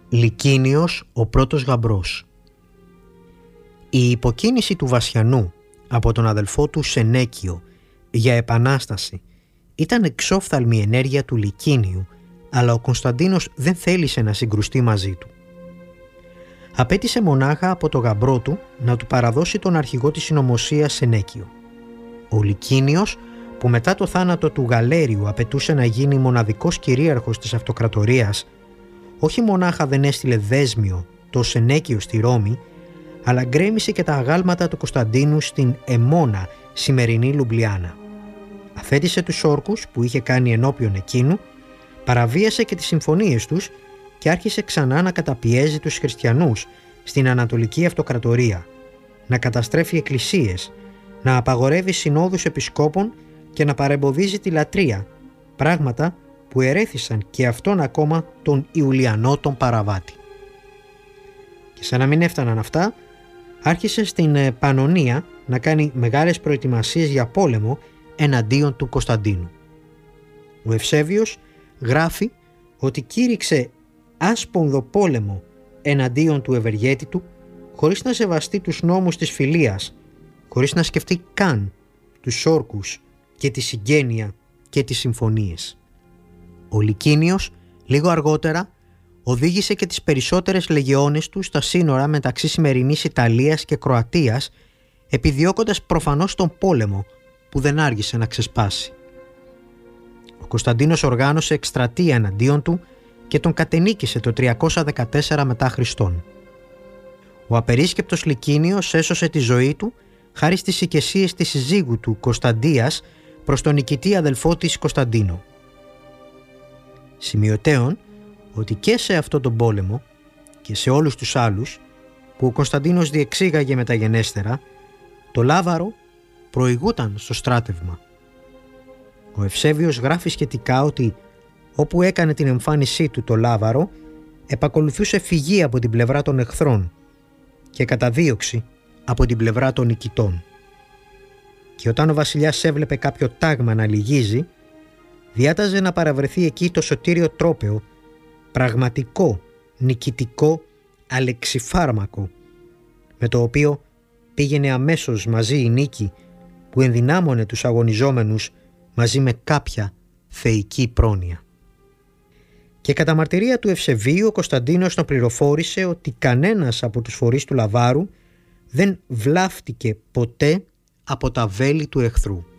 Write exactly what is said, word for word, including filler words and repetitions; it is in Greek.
Λυκίνιος ο πρώτος γαμπρός. Η υποκίνηση του Βασιανού από τον αδελφό του Σενέκιο για επανάσταση ήταν εξόφθαλμη ενέργεια του Λυκίνιου, αλλά ο Κωνσταντίνος δεν θέλησε να συγκρουστεί μαζί του. Απέτησε μονάχα από τον γαμπρό του να του παραδώσει τον αρχηγό της συνωμοσίας Σενέκιο. Ο Λυκίνιος, που μετά το θάνατο του Γαλέριου απαιτούσε να γίνει μοναδικός κυρίαρχος της αυτοκρατορίας, όχι μονάχα δεν έστειλε δέσμιο το Σενέκιο στη Ρώμη, αλλά γκρέμισε και τα αγάλματα του Κωνσταντίνου στην Αιμόνα, σημερινή Λουμπλιάνα. Αφέτησε τους όρκους που είχε κάνει ενώπιον εκείνου, παραβίασε και τις συμφωνίες τους και άρχισε ξανά να καταπιέζει τους χριστιανούς στην Ανατολική Αυτοκρατορία, να καταστρέφει εκκλησίες, να απαγορεύει συνόδους επισκόπων και να παρεμποδίζει τη λατρεία, πράγματα που ερέθησαν και αυτόν ακόμα τον Ιουλιανό τον Παραβάτη. Και σαν να μην έφταναν αυτά, άρχισε στην Πανωνία να κάνει μεγάλες προετοιμασίες για πόλεμο εναντίον του Κωνσταντίνου. Ο Ευσέβιος γράφει ότι κήρυξε άσπονδο πόλεμο εναντίον του ευεργέτη του, χωρίς να σεβαστεί τους νόμους της φιλίας, χωρίς να σκεφτεί καν τους όρκους και τη συγγένεια και τις συμφωνίες. Ο Λυκίνιος λίγο αργότερα οδήγησε και τις περισσότερες λεγεώνες του στα σύνορα μεταξύ σημερινής Ιταλίας και Κροατίας, επιδιώκοντας προφανώς τον πόλεμο που δεν άργησε να ξεσπάσει. Ο Κωνσταντίνος οργάνωσε εκστρατεία εναντίον του και τον κατενίκησε το τριακόσια δεκατέσσερα μετά Χριστόν. Ο απερίσκεπτος Λυκίνιος έσωσε τη ζωή του χάρη στις οικεσίες της συζύγου του Κωνσταντίας προς τον νικητή αδελφό της Κωνσταντίνο. Σημειωτέων ότι και σε αυτό τον πόλεμο και σε όλους τους άλλους που ο Κωνσταντίνος διεξήγαγε μεταγενέστερα, το Λάβαρο προηγούταν στο στράτευμα. Ο Ευσέβιος γράφει σχετικά ότι όπου έκανε την εμφάνισή του το Λάβαρο, επακολουθούσε φυγή από την πλευρά των εχθρών και καταδίωξη από την πλευρά των νικητών. Και όταν ο βασιλιάς έβλεπε κάποιο τάγμα να λυγίζει, διάταζε να παραβρεθεί εκεί το σωτήριο τρόπαιο, πραγματικό, νικητικό, αλεξιφάρμακο, με το οποίο πήγαινε αμέσως μαζί η νίκη που ενδυνάμωνε τους αγωνιζόμενους μαζί με κάποια θεϊκή πρόνοια. Και κατά μαρτυρία του Ευσεβίου, ο Κωνσταντίνος τον πληροφόρησε ότι κανένας από τους φορείς του Λαβάρου δεν βλάφτηκε ποτέ από τα βέλη του εχθρού.